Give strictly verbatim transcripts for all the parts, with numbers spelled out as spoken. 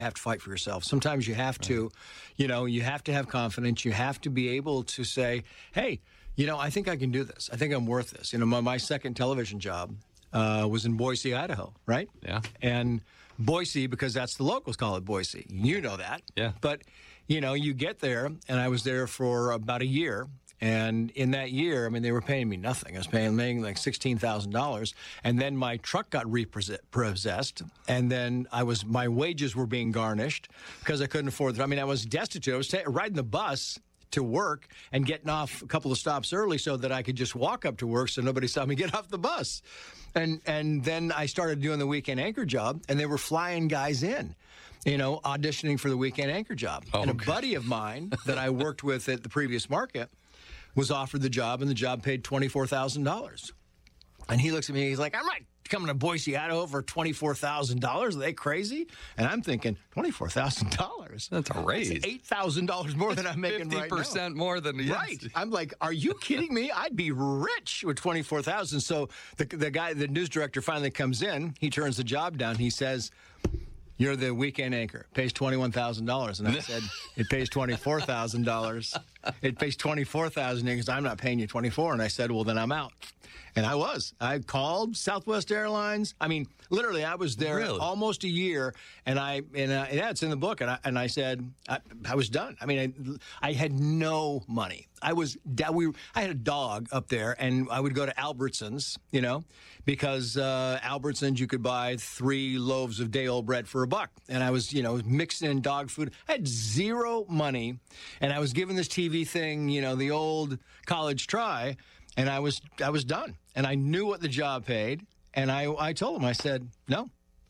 have to fight for yourself. Sometimes you have to, you know, you have to have confidence. You have to be able to say, hey, you know, I think I can do this. I think I'm worth this. You know, my, my second television job uh, was in Boise, Idaho, right? Yeah. And Boise, because that's the locals call it Boise. You know that. Yeah. But, you know, you get there, and I was there for about a year. And in that year, I mean, they were paying me nothing. I was paying, paying like sixteen thousand dollars. And then my truck got repossessed. And then I was, my wages were being garnished because I couldn't afford it. I mean, I was destitute. I was ta- riding the bus to work and getting off a couple of stops early so that I could just walk up to work so nobody saw me get off the bus. And and then I started doing the weekend anchor job, and they were flying guys in, you know, auditioning for the weekend anchor job. Oh, and a okay. buddy of mine that I worked with at the previous market was offered the job, and the job paid twenty-four thousand dollars. And he looks at me, he's like, I'm not coming to Boise, Idaho for twenty-four thousand dollars. Are they crazy? And I'm thinking, twenty-four thousand dollars? That's a raise. That's eight thousand dollars more than I'm making right now. fifty percent more than, yes. Right. I'm like, are you kidding me? I'd be rich with twenty-four thousand dollars. So the, the guy, the news director finally comes in. He turns the job down. He says, you're the weekend anchor. It pays twenty-one thousand dollars. And I said, it pays twenty-four thousand dollars. It pays twenty-four thousand dollars. He goes, I'm not paying you twenty-four. And I said, well, then I'm out. And I was. I called Southwest Airlines. I mean, literally, I was there Really? almost a year. And I, and uh, yeah, it's in the book. And I, and I said, I, I was done. I mean, I, I had no money. I was, we, I had a dog up there, and I would go to Albertsons, you know, because uh, Albertsons, you could buy three loaves of day-old bread for a buck. And I was, you know, mixing in dog food. I had zero money, and I was given this T V thing, you know, the old college try, and I was, I was done. And I knew what the job paid, and I, I told him, I said, no,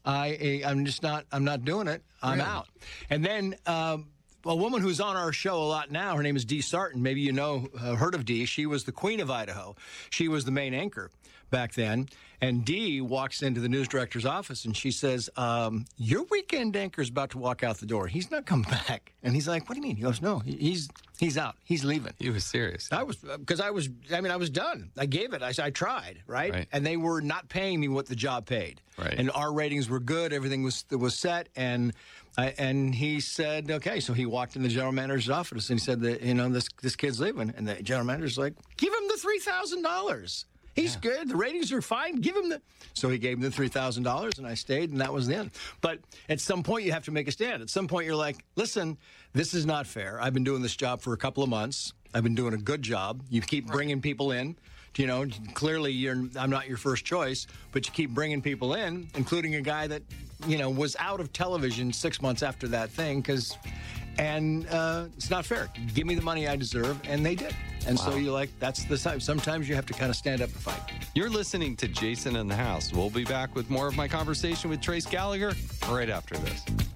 I, I'm just not, I'm not doing it. I'm Really? out. And then, um, a woman who's on our show a lot now, her name is Dee Sarton. Maybe you know, uh, heard of Dee. She was the queen of Idaho. She was the main anchor back then. And Dee walks into the news director's office, and she says, um, your weekend anchor's about to walk out the door. He's not coming back. And he's like, what do you mean? He goes, no, he, he's he's out. He's leaving. He was serious. I was, because I was, I mean, I was done. I gave it. I, I tried, right? Right. And they were not paying me what the job paid. Right. And our ratings were good. Everything was was set. And I, and he said, okay. So he walked in the general manager's office, and he said that, you know, this this kid's leaving. And the general manager's like, give him the three thousand dollars. He's Yeah. good. The ratings are fine. Give him the. So he gave him the three thousand dollars, and I stayed, and that was the end. But at some point, you have to make a stand. At some point, you're like, listen, this is not fair. I've been doing this job for a couple of months. I've been doing a good job. You keep bringing people in. You know, clearly, you're. I'm not your first choice, but you keep bringing people in, including a guy that, you know, was out of television six months after that thing, because. And uh, it's not fair. Give me the money I deserve, and they did. And Wow. so you're like, that's the time. Sometimes you have to kind of stand up and fight. You're listening to Jason in the House. We'll be back with more of my conversation with Trace Gallagher right after this.